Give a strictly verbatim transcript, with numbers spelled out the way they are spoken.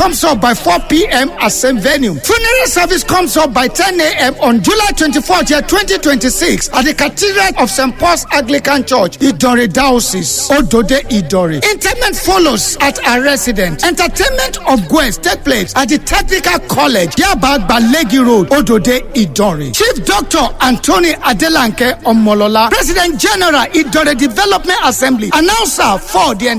comes up by four p.m. at same venue. Funeral service comes up by ten a.m. on July twenty-fourth, year twenty twenty-six at the Cathedral of Saint Paul's Anglican Church, Idore Diocese, Odode Idore. Interment follows at our residence. Entertainment of Guests take place at the Technical College, Yaba Balegi Road, Odode Idore. Chief Doctor Anthony Adelanke Omolola, President General Idore Development Assembly, announcer for the